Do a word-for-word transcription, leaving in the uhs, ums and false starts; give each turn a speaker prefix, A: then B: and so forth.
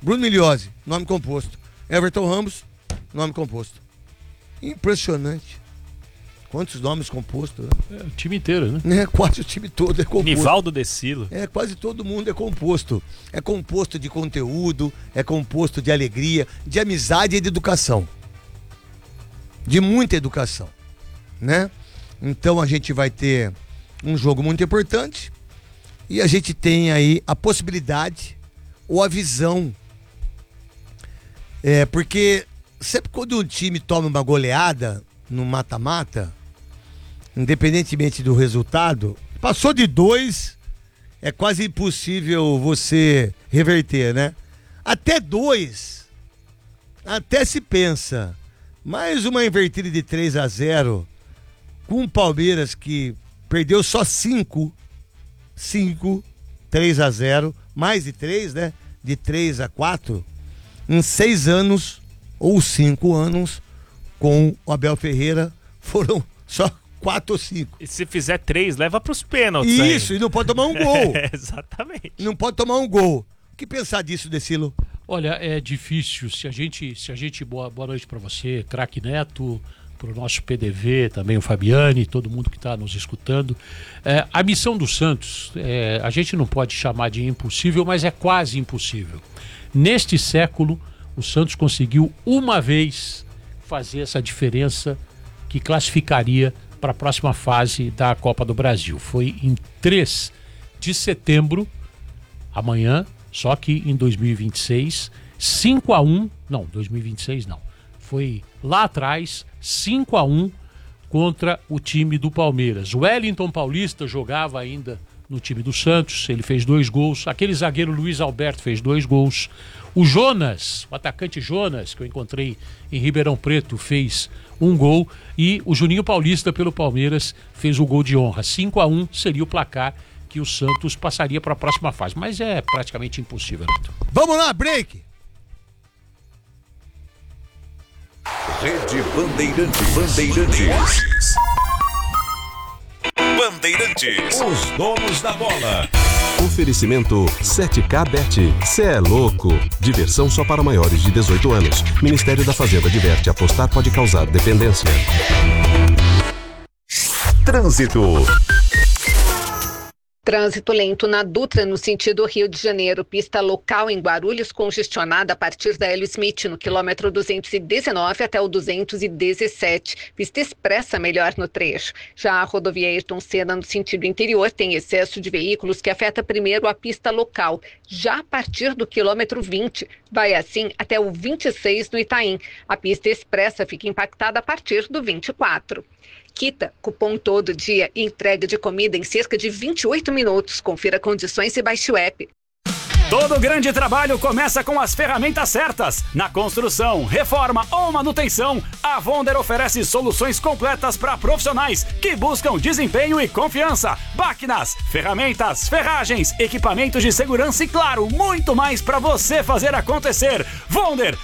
A: Bruno Migliozzi, nome composto. Everton Ramos, nome composto. Impressionante. Quantos nomes compostos, né?
B: É, o time inteiro, né?
A: É, quase o time todo é composto.
C: Nivaldo Decilo.
A: É, quase todo mundo é composto. É composto de conteúdo, é composto de alegria, de amizade e de educação. De muita educação, né? Então a gente vai ter um jogo muito importante e a gente tem aí a possibilidade ou a visão. É, porque sempre quando um time toma uma goleada no mata-mata, independentemente do resultado, passou de dois, é quase impossível você reverter, né? Até dois, até se pensa, mais uma invertida de três a zero, com o Palmeiras que perdeu só cinco, cinco, três a zero, mais de três, né? De três a quatro, em seis anos ou cinco anos, com o Abel Ferreira, foram só quatro ou cinco.
C: E se fizer três, leva pros pênaltis.
A: Isso,
C: aí.
A: E não pode tomar um gol.
C: É, exatamente.
A: Não pode tomar um gol. O que pensar disso, Decilo?
B: Olha, é difícil. Se a gente, se a gente boa, boa noite para você, craque Neto, para o nosso P D V, também o Fabiane, todo mundo que está nos escutando. É, a missão do Santos, é, a gente não pode chamar de impossível, mas é quase impossível. Neste século, o Santos conseguiu uma vez fazer essa diferença que classificaria para a próxima fase da Copa do Brasil. Foi em três de setembro, amanhã, só que em dois mil e vinte e seis, cinco a um, não, dois mil e vinte e seis não, foi lá atrás, cinco a um contra o time do Palmeiras. O Wellington Paulista jogava ainda no time do Santos, ele fez dois gols, aquele zagueiro Luiz Alberto fez dois gols, o Jonas, o atacante Jonas, que eu encontrei em Ribeirão Preto, fez um gol, e o Juninho Paulista pelo Palmeiras fez o gol de honra. cinco a um seria o placar que o Santos passaria para a próxima fase, mas é praticamente impossível, Neto.
A: Vamos lá, break!
D: Rede Bandeirantes. Bandeirantes. Bandeirantes. Os donos da bola.
E: Oferecimento sete K Bet. Cê é louco. Diversão só para maiores de dezoito anos. Ministério da Fazenda adverte: apostar pode causar dependência.
D: Trânsito.
F: Trânsito lento na Dutra, no sentido Rio de Janeiro. Pista local em Guarulhos, congestionada a partir da Hélio Smith, no quilômetro duzentos e dezenove até o duzentos e dezessete. Pista expressa melhor no trecho. Já a rodovia Ayrton Senna, no sentido interior, tem excesso de veículos que afeta primeiro a pista local. Já a partir do quilômetro vinte, vai assim até o vinte e seis no Itaim. A pista expressa fica impactada a partir do vinte e quatro. Quita, cupom todo dia e entrega de comida em cerca de vinte e oito minutos. Confira condições e baixe o app.
G: Todo grande trabalho começa com as ferramentas certas. Na construção, reforma ou manutenção, a Vonder oferece soluções completas para profissionais que buscam desempenho e confiança. Máquinas, ferramentas, ferragens, equipamentos de segurança e, claro, muito mais para você fazer acontecer. Vonder.